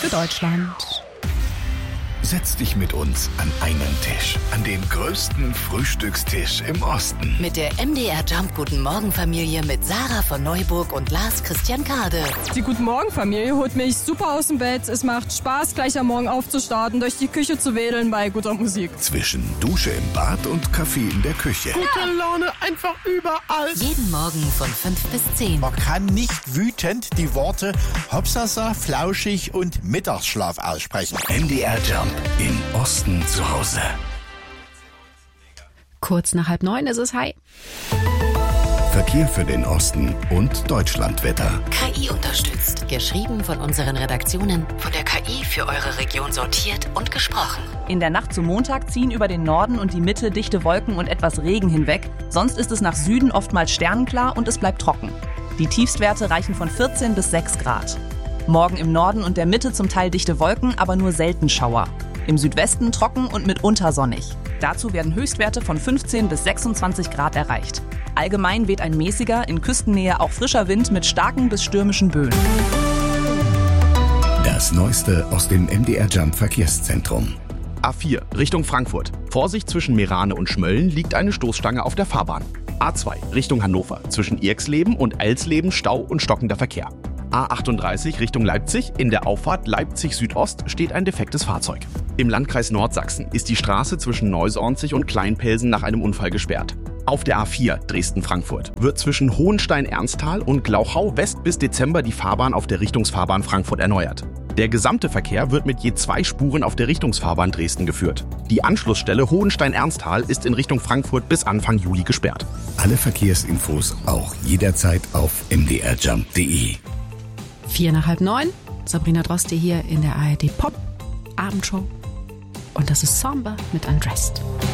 Deutschland. Setz dich mit uns an einen Tisch, an den größten Frühstückstisch im Osten. Mit der MDR Jump Guten Morgen Familie mit Sarah von Neuburg und Lars Christian Kade. Die Guten Morgen Familie holt mich super aus dem Bett. Es macht Spaß, gleich am Morgen aufzustarten, durch die Küche zu wedeln bei guter Musik. Zwischen Dusche im Bad und Kaffee in der Küche. Gute Laune einfach überall. Jeden Morgen von 5 bis 10. Man kann nicht wütend die Worte Hopsasa, Flauschig und Mittagsschlaf aussprechen. MDR Jump. Im Osten zu Hause. Kurz nach 8:30 ist es. Hi. Verkehr für den Osten und Deutschlandwetter. KI unterstützt. Geschrieben von unseren Redaktionen. Von der KI für eure Region sortiert und gesprochen. In der Nacht zum Montag ziehen über den Norden und die Mitte dichte Wolken und etwas Regen hinweg. Sonst ist es nach Süden oftmals sternenklar und es bleibt trocken. Die Tiefstwerte reichen von 14 bis 6 Grad. Morgen im Norden und der Mitte zum Teil dichte Wolken, aber nur selten Schauer. Im Südwesten trocken und mitunter sonnig. Dazu werden Höchstwerte von 15 bis 26 Grad erreicht. Allgemein weht ein mäßiger, in Küstennähe auch frischer Wind mit starken bis stürmischen Böen. Das Neueste aus dem MDR Jump Verkehrszentrum. A4 Richtung Frankfurt. Vorsicht, zwischen Meerane und Schmölln liegt eine Stoßstange auf der Fahrbahn. A2 Richtung Hannover. Zwischen Irxleben und Elsleben Stau und stockender Verkehr. A38 Richtung Leipzig. In der Auffahrt Leipzig Südost steht ein defektes Fahrzeug. Im Landkreis Nordsachsen ist die Straße zwischen Neusornzig und Kleinpelsen nach einem Unfall gesperrt. Auf der A4 Dresden-Frankfurt wird zwischen Hohenstein-Ernsthal und Glauchau West bis Dezember die Fahrbahn auf der Richtungsfahrbahn Frankfurt erneuert. Der gesamte Verkehr wird mit je 2 Spuren auf der Richtungsfahrbahn Dresden geführt. Die Anschlussstelle Hohenstein-Ernsthal ist in Richtung Frankfurt bis Anfang Juli gesperrt. Alle Verkehrsinfos auch jederzeit auf mdrjump.de. 8:45. Sabrina Droste hier in der ARD Pop Abendshow. Und das ist Samba mit Undressed.